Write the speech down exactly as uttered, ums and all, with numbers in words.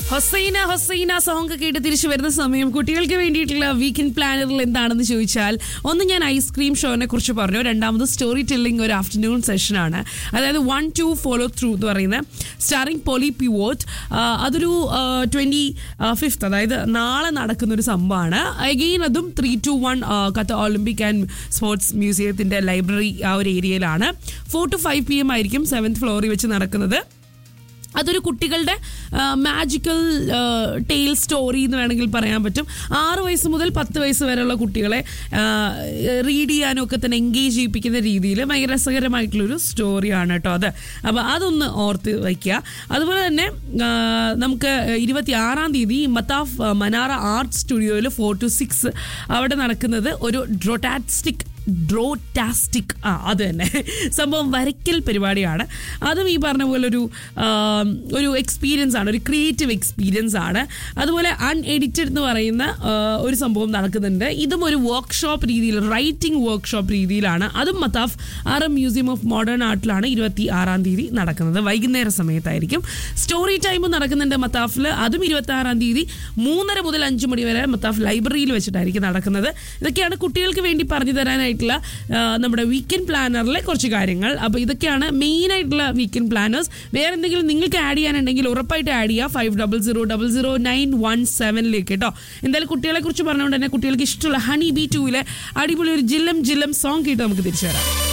ഹൊസൈന ഹൊസൈന song കേട്ട് തിരിച്ചു വരുന്ന സമയം കുട്ടികൾക്ക് വേണ്ടിയിട്ടുള്ള വീക്കെൻഡ് പ്ലാനറിൽ എന്താണെന്ന് ചോദിച്ചാൽ, ഒന്ന് ഞാൻ ഐസ്ക്രീം ഷോനെ കുറിച്ച് പറഞ്ഞു, രണ്ടാമത് സ്റ്റോറി ടെല്ലിംഗ് ഒരു ആഫ്റ്റർനൂൺ സെഷനാണ്. അതായത് വൺ ടു ഫോളോ ത്രൂ എന്ന് പറയുന്നത് സ്റ്റാറിംഗ് പോളി പിവോട്ട്. അതൊരു ട്വൻറ്റി ഫിഫ്ത്ത് അതായത് നാളെ നടക്കുന്നൊരു സംഭവമാണ്. അഗെയിൻ അതും three to one Qatar Olympic and sports മ്യൂസിയത്തിൻ്റെ library ആ ഒരു ഏരിയയിലാണ്. Four to five P M ആയിരിക്കും സെവൻത്ത് ഫ്ലോറിൽ വെച്ച് നടക്കുന്നത്. അതൊരു കുട്ടികളുടെ മാജിക്കൽ ടെയിൽ സ്റ്റോറി എന്ന് വേണമെങ്കിൽ പറയാൻ പറ്റും. ആറ് വയസ്സ് മുതൽ പത്ത് വയസ്സ് വരെയുള്ള കുട്ടികളെ റീഡ് ചെയ്യാനും ഒക്കെ തന്നെ എൻഗേജ് ചെയ്യിപ്പിക്കുന്ന രീതിയിൽ ഭയങ്കര രസകരമായിട്ടുള്ളൊരു സ്റ്റോറിയാണ് കേട്ടോ അത്. അപ്പോൾ അതൊന്ന് ഓർത്ത് വയ്ക്കുക. അതുപോലെ തന്നെ നമുക്ക് ഇരുപത്തി ആറാം തീയതി മത്താഫ് മനാറ ആർട്ട് സ്റ്റുഡിയോയിൽ ഫോർ ടു സിക്സ് അവിടെ നടക്കുന്നത് ഒരു ഡ്രോട്ടാസ്റ്റിക് ഡ്രോട്ടാസ്റ്റിക് ആ അത് തന്നെ സംഭവം വരയ്ക്കൽ പരിപാടിയാണ്. അതും ഈ പറഞ്ഞ പോലെ ഒരു ഒരു എക്സ്പീരിയൻസ് ആണ്, ഒരു ക്രിയേറ്റീവ് എക്സ്പീരിയൻസ് ആണ്. അതുപോലെ അൺഎഡിറ്റഡ് എന്ന് പറയുന്ന ഒരു സംഭവം നടക്കുന്നുണ്ട്. ഇതും ഒരു വർക്ക്ഷോപ്പ് രീതിയിൽ, റൈറ്റിംഗ് വർക്ക്ഷോപ്പ് രീതിയിലാണ്. അതും Mathaf R museum of modern ആർട്ടിലാണ് ഇരുപത്തി ആറാം തീയതി നടക്കുന്നത്. വൈകുന്നേര സമയത്തായിരിക്കും. സ്റ്റോറി ടൈമും നടക്കുന്നുണ്ട് മത്താഫിൽ. അതും ഇരുപത്തി ആറാം തീയതി മൂന്നര മുതൽ അഞ്ച് മണി വരെ മത്താഫ് ലൈബ്രറിയിൽ വെച്ചിട്ടായിരിക്കും നടക്കുന്നത്. ഇതൊക്കെയാണ് കുട്ടികൾക്ക് വേണ്ടി പറഞ്ഞു തരാനായിട്ട് നമ്മുടെ വീക്കെൻഡ് പ്ലാനറിലെ കുറച്ച് കാര്യങ്ങൾ. അപ്പോൾ ഇതൊക്കെയാണ് മെയിൻ ആയിട്ടുള്ള വീക്കെൻഡ് പ്ലാനേഴ്സ്. വേറെ എന്തെങ്കിലും നിങ്ങൾക്ക് ആഡ് ചെയ്യാനുണ്ടെങ്കിൽ ഉറപ്പായിട്ട് ആഡ് ചെയ്യുക five double zero double zero nine one സെവനിലേക്ക് കേട്ടോ. എന്തായാലും കുട്ടികളെ കുറിച്ച് പറഞ്ഞുകൊണ്ട് തന്നെ കുട്ടികൾക്ക് ഇഷ്ടമുള്ള ഹണി ബി ടൂവിലെ അടിപൊളി ഒരു ജില്ലം ജില്ലം സോങ് കേട്ട് നമുക്ക് തിരിച്ചു വരാം.